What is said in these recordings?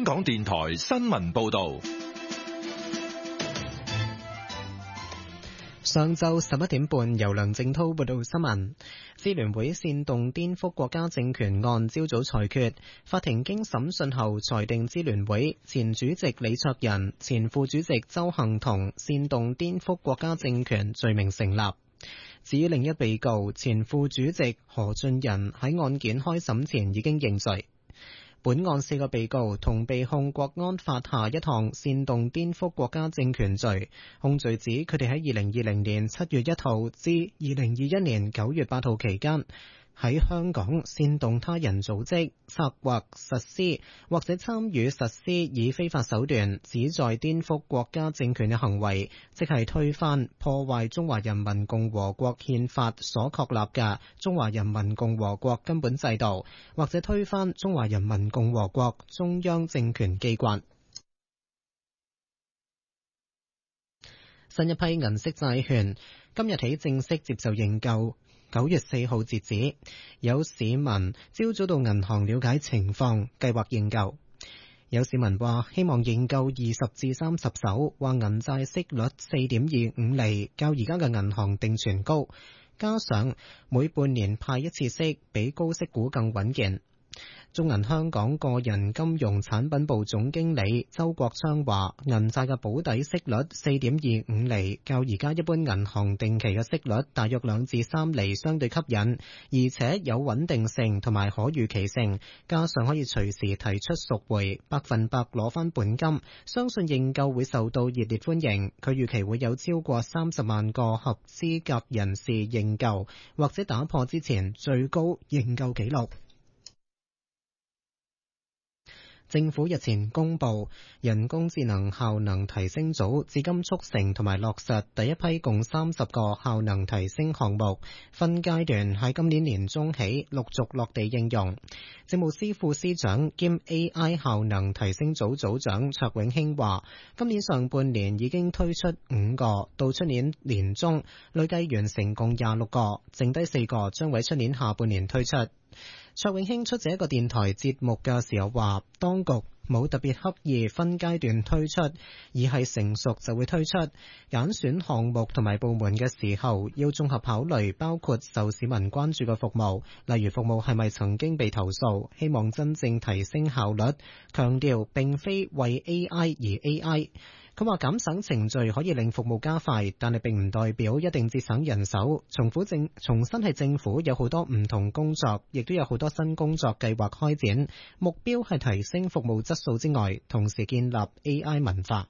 香港電台新聞報道。 上晝11點半，由梁正滔報道新聞。支聯會煽動顛覆國家政權案朝早裁決，法庭經審訊後裁定支聯會前主席李卓人、前副主席鄒幸彤煽動顛覆國家政權罪名成立。至於另一被告前副主席何俊仁喺案件開審前已經認罪。本案4個被告同被控國安法下一項煽動顛覆國家政權罪，控罪指佢哋喺2020年7月1號至2021年9月8號期間，喺香港煽動他人組織、策劃、實施或者參與實施以非法手段旨在顛覆國家政權嘅行為，即係推翻、破壞中華人民共和國憲法所確立嘅中華人民共和國根本制度，或者推翻中華人民共和國中央政權機關。新一批銀色債券今日起正式接受認購，9月4號截止。有市民朝早到銀行了解情況，計劃認購。有市民話希望認購20至30手，話銀債息率4.25厘，較而家嘅銀行定存高，加上每半年派一次息，比高息股更穩健。中銀香港個人金融產品部總經理周國昌話，銀債嘅保底息率4.25厘，較而家一般銀行定期嘅息率大約2至3厘相對吸引，而且有穩定性同埋可預期性，加上可以隨時提出贖回，100%攞返本金，相信認購會受到熱烈歡迎。佢預期會有超過30萬個合資格人士認購，或者打破之前最高認購紀錄。政府日前公布人工智能效能提升組至今促成同埋落實第一批共30個效能提升項目，分階段喺今年年中起陸續落地應用。政務司副司長兼 AI 效能提升組組長卓永興話，今年上半年已經推出5個，到出年年中累計完成共26個，剩低4個將會出年下半年推出。卓永興出席一個電台節目嘅時候話，當局冇特別刻意分階段推出，而係成熟就會推出。揀選項目同埋部門嘅時候，要綜合考慮包括受市民關注嘅服務，例如服務係咪曾經被投訴，希望真正提升效率。強調並非為 AI 而 AI。佢話減省程序可以令服務加快，但係並唔代表一定節省人手。重申係政府有好多唔同工作，亦都有好多新工作計劃開展，目標係提升服務質素之外，同時建立 AI 文化。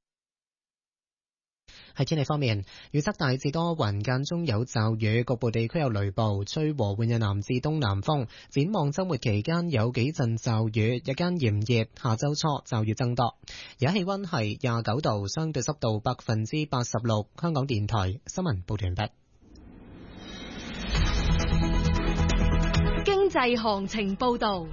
喺天氣方面，預測大致多雲，間中有驟雨，局部地區有雷暴，吹和緩嘅南至東南風。展望周末期間有幾陣驟雨，日間炎熱，下周初驟雨增多。而家氣溫係29度，相對濕度86%。香港電台新聞報道完畢。 經濟行情報道。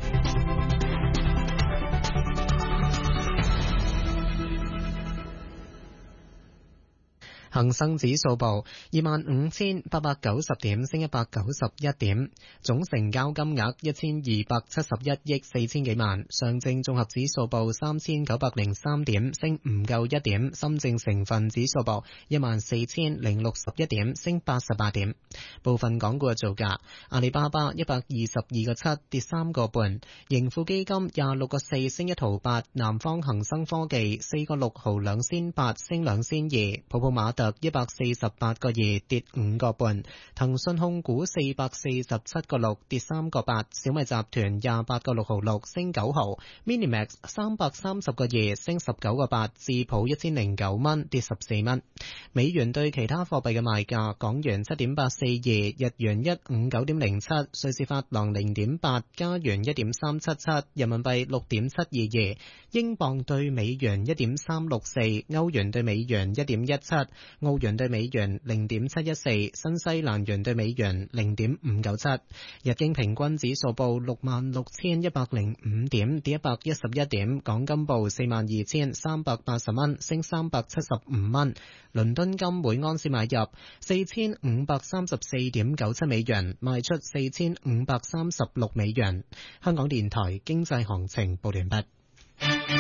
恒生指數報25,890點，升191點，總成交金額1271億4千幾萬。上證綜合指數報3903點，升唔夠1點。深證成分指數報14,061點，升88點。部分港股嘅造價：阿里巴巴122個7跌3個半，盈富基金26個4升1毫8，南方恒生科技4個6毫2仙8升2仙2，普普馬特148個2跌5個半，騰訊控股447個6跌3個8，小米集團28個6毫6升9毫，Minimax 330個2升19個8，智普1009蚊跌14蚊。美元對其他貨幣嘅賣價：港元7.842，日元159.07，瑞士法郎0.8，加元1.377，人民幣6.722，英鎊對美元1.364，歐元對美元1.17，澳元對美元0.714，新西蘭元對美元0.597。日經平均指數報66,105點，跌111點。港金報42,380蚊，升375蚊。倫敦金每盎司買入4,534.97美元，賣出4,536美元。香港電台經濟行情報完畢。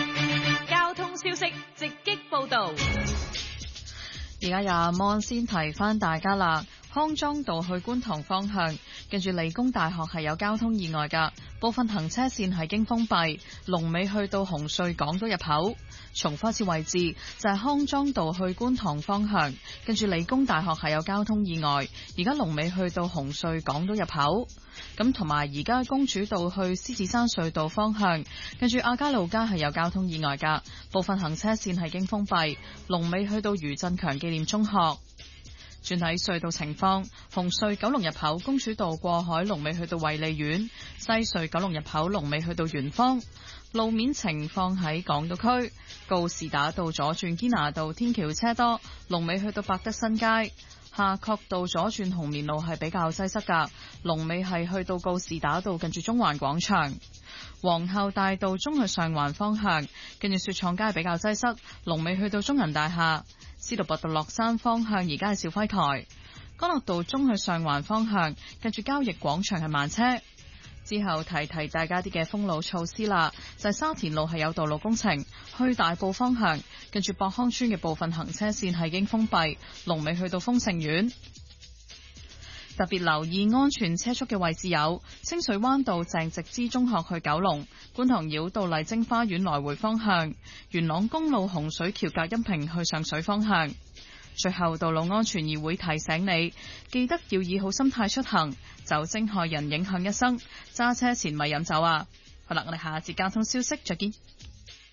道。 而家有阿 Mon 先提翻大家啦，康莊道去觀塘方向，跟住理工大學係有交通意外㗎，部分行車線係經封閉，龍尾去到紅隧港島入口。重複一次位置就係康莊道去觀塘方向，跟住理工大學係有交通意外，而家龍尾去到紅隧港島入口。咁同埋而家公主道去獅子山隧道方向，跟住亞皆老街係有交通意外㗎，部分行車線係經封閉，龍尾去到余振強紀念中學。轉睇隧道情況，紅隧九龍入口公主道過海龍尾去到衛理苑，西隧九龍入口龍尾去到圓方。路面情況喺港島區，告士打道左轉堅拿道天橋車多，龍尾去到百德新街。夏慤道左轉紅棉路係比較擠塞㗎，龍尾係去到告士打道近住中環廣場。皇后大道中去上環方向，跟住雪廠街比較擠塞，龍尾去到中銀大廈。司徒拔道落山方向而家係肇輝台。干諾道中去上環方向，跟住交易廣場係慢車。之後提提大家啲嘅封路措施啦，就係沙田路係有道路工程，去大埔方向，跟住博康村嘅部分行車線係已經封閉，龍尾去到豐盛苑。特別留意安全車速嘅位置有清水灣道鄭植之中學去九龍，觀塘繞道麗晶花園來回方向，元朗公路洪水橋隔音屏去上水方向。最後，道路安全議會提醒你，記得要以好心態出行，酒精害人影響一生，揸車前咪飲酒啊！好啦，我哋下一節交通消息再見。